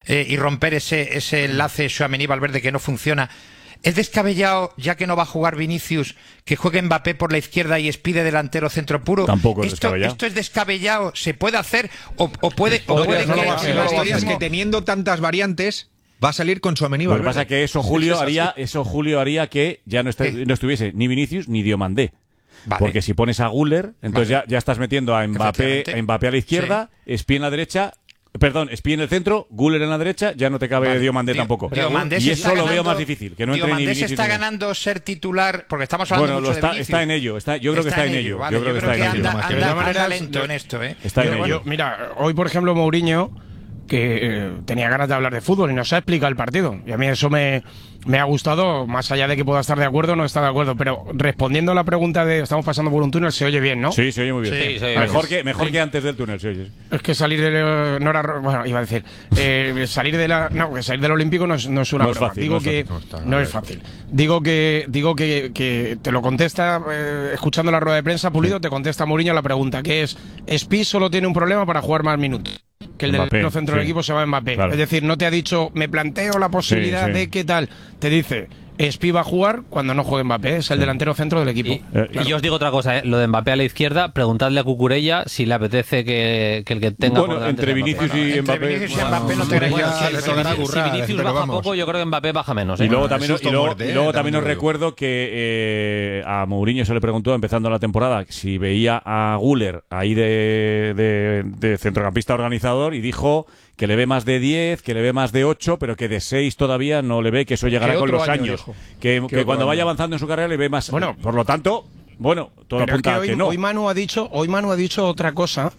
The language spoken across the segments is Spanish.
y romper ese enlace Tchouaméni-Valverde que no funciona. ¿Es descabellado, ya que no va a jugar Vinicius, que juegue Mbappé por la izquierda y Spi de delantero centro puro? Tampoco es descabellado. ¿Esto es descabellado? ¿Se puede hacer? ¿O puede No, que la historia es que teniendo tantas variantes va a salir con Tchouaméni-Valverde. Lo que pasa es que eso Julio haría que ya no estuviese ni Vinicius ni Diomandé. Vale. Porque si pones a Güler, entonces ya estás metiendo a Mbappé a la izquierda, Spi en la derecha. Perdón, Spi en el centro, Güler en la derecha, ya no te cabe Diomandé tampoco. Y eso lo veo más difícil, que no entre ni Vinicius. Diomandé se está ganando ser titular, porque estamos hablando mucho de Vinicius. Está en ello, yo creo que está en ello. Vale, yo creo que anda lento en esto, Está en ello. Mira, hoy por ejemplo Mourinho, que tenía ganas de hablar de fútbol y nos ha explicado el partido. Y a mí eso me ha gustado, más allá de que pueda estar de acuerdo o no estar de acuerdo. Pero respondiendo a la pregunta de estamos pasando por un túnel, se oye bien, ¿no? Sí, se oye muy bien. Sí, mejor que antes del túnel, se oye. Es que salir del... bueno, iba a decir... salir del Olímpico no es una broma. Fácil, digo que no es fácil. Digo que te lo contesta, escuchando la rueda de prensa, Pulido, te contesta Mourinho la pregunta, que es: Spi solo tiene un problema para jugar más minutos, que el del centro del equipo se va a Mbappé. Claro. Es decir, no te ha dicho, me planteo la posibilidad de qué tal. Te dice, Spi va a jugar cuando no juegue Mbappé, es el delantero centro del equipo. Y yo os digo otra cosa, lo de Mbappé a la izquierda, preguntadle a Cucurella si le apetece que el que tenga por delante entre Vinicius y Mbappé. No te si Vinicius baja poco, yo creo que Mbappé baja menos. Y luego también os recuerdo que a Mourinho se le preguntó, empezando la temporada, si veía a Güler ahí de centrocampista organizador, y dijo que le ve más de 10, que le ve más de 8, pero que de 6 todavía no le ve, que eso llegará con los años. Que cuando vaya avanzando en su carrera le ve más. Bueno, por lo tanto, todo apunta a que no. Hoy Manu ha dicho otra cosa.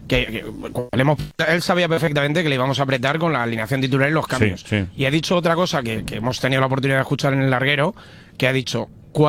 Él sabía perfectamente que le íbamos a apretar con la alineación titular y los cambios. Sí. Y ha dicho otra cosa que hemos tenido la oportunidad de escuchar en el larguero, que ha dicho,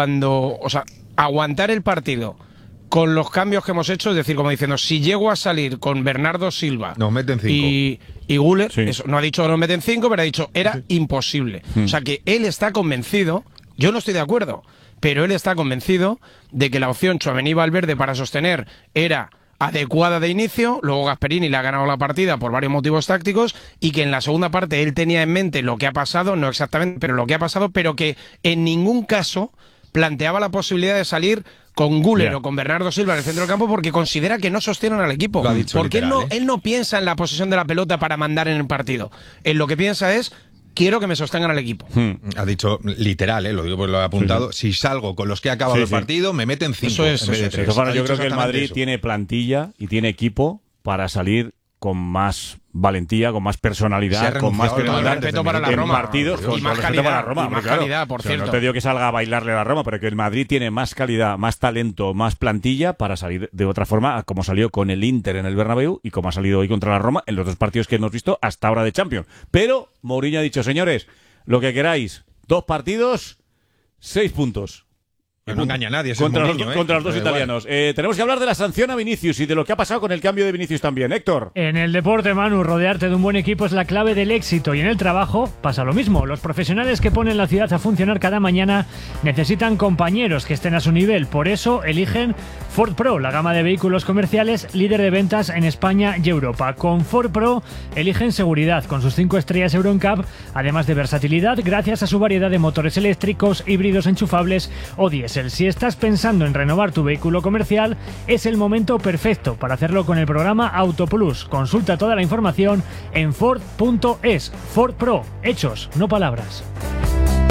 aguantar el partido con los cambios que hemos hecho, es decir, como diciendo, si llego a salir con Bernardo Silva nos meten 5 y Güler, eso, no ha dicho que nos meten 5, pero ha dicho era imposible. O sea que él está convencido, yo no estoy de acuerdo, pero él está convencido de que la opción Tchouaméni-Valverde para sostener era adecuada de inicio, luego Gasperini le ha ganado la partida por varios motivos tácticos, y que en la segunda parte él tenía en mente lo que ha pasado, no exactamente, pero lo que ha pasado, pero que en ningún caso planteaba la posibilidad de salir con Güler o con Bernardo Silva en el centro del campo, porque considera que no sostienen al equipo. Lo ha dicho porque literal, él no piensa en la posesión de la pelota para mandar en el partido. Él lo que piensa es: quiero que me sostengan al equipo. Ha dicho literal, lo digo porque lo he apuntado. Si salgo con los que ha acabado el partido, me meten 5 en vez de 3. Yo creo que el Madrid tiene plantilla y tiene equipo para salir con más valentía, con más personalidad, con más respeto para la Roma, partidos, y más calidad, para la Roma, y más calidad, por cierto. No te digo que salga a bailarle a la Roma, pero que el Madrid tiene más calidad, más talento, más plantilla para salir de otra forma, como salió con el Inter en el Bernabéu y como ha salido hoy contra la Roma en los 2 partidos que hemos visto hasta ahora de Champions. Pero Mourinho ha dicho: señores, lo que queráis, 2 partidos, 6 puntos. No engaña a nadie. Contra los 2 italianos. Tenemos que hablar de la sanción a Vinicius y de lo que ha pasado con el cambio de Vinicius también. Héctor. En el deporte, Manu, rodearte de un buen equipo es la clave del éxito, y en el trabajo pasa lo mismo. Los profesionales que ponen la ciudad a funcionar cada mañana necesitan compañeros que estén a su nivel. Por eso eligen Ford Pro, la gama de vehículos comerciales líder de ventas en España y Europa. Con Ford Pro eligen seguridad con sus 5 estrellas Euro NCAP, además de versatilidad gracias a su variedad de motores eléctricos, híbridos enchufables o diésel. Si estás pensando en renovar tu vehículo comercial, es el momento perfecto para hacerlo con el programa Auto Plus. Consulta toda la información en Ford.es. Ford Pro, hechos, no palabras.